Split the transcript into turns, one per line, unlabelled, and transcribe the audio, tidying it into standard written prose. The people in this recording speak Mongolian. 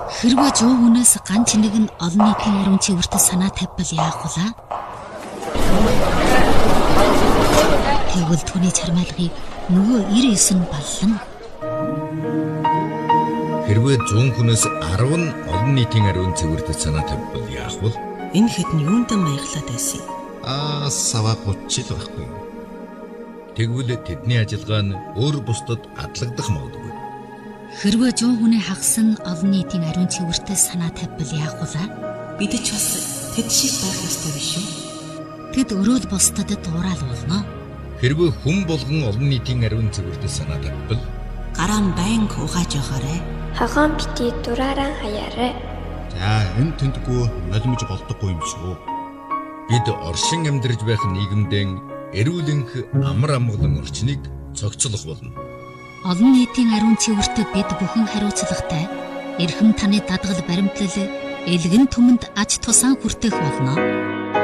Хэрвээ жоо хүнээс ганц нэг нь олон нийтийн ариун цэвэртэй санаа тавьбал яах вэ? Тэгвэл түүний чармайлгыг нөгөө 99 нь баллана.
Хэрвээ 100 хүнээс 10 нь олон нийтийн ариун цэвэртэй санаа тавьбал яах вэ?
Энэ хэд нь юундаа маяглаад байсан юм?
Саваа 30 л байхгүй. Тэгвэл тэдний ажиллагаа нь өөр бусдад адлагдах магадгүй.
Хэрвээ 100 хүний хагас нь олон нийтийн ариун цэвэртэй санаа тавьбал яах вэ?
Бид ч бас тэд шиг байх ёстой биш үү?
Тэд өрөөл бусдад дуурал болно.
Хэрвээ хүн болгон олон нийтийн ариун цэвэртэй санаа тавьбал
гараа нь байнга угааж явахаарай.
Хагаан бити дураараа хаяарай.
За энэ тэндгүй нулимж болдоггүй юм шүү.
бид оршин амьдарч байх нийгэмдээ эрүүлэнх амар амгалан орчныг цогцлох болно.
Олон нийтийн ариун цэвэртэй бид бүхэн хариуцлагатай эрхэм таны дадгал баримтлал элгэн түмэнд аж тусаан хүртэх болно.